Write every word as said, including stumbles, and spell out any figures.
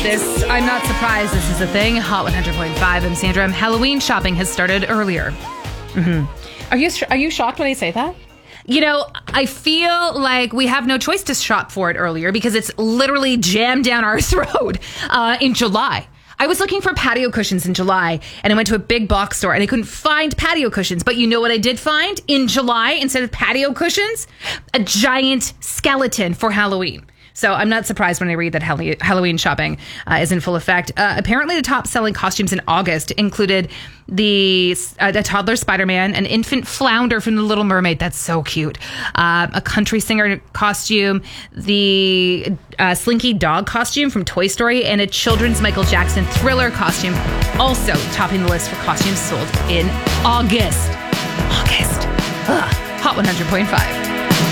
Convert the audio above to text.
This, I'm not surprised this is a thing. Hot one hundred point five. I'm Sandra. Halloween shopping has started earlier. Mm-hmm. Are you are you shocked when I say that? You know, I feel like we have no choice to shop for it earlier because it's literally jammed down our throat uh, in July. I was looking for patio cushions in July, and I went to a big box store, and I couldn't find patio cushions. But you know what I did find in July instead of patio cushions? A giant skeleton for Halloween. So I'm not surprised when I read that Halloween shopping uh, is in full effect. Uh, apparently, the top-selling costumes in August included the uh, a toddler Spider-Man, an infant Flounder from The Little Mermaid. That's so cute. Uh, a country singer costume, the uh, Slinky Dog costume from Toy Story, and a children's Michael Jackson Thriller costume, also topping the list for costumes sold in August. August. Ugh. Hot one hundred point five.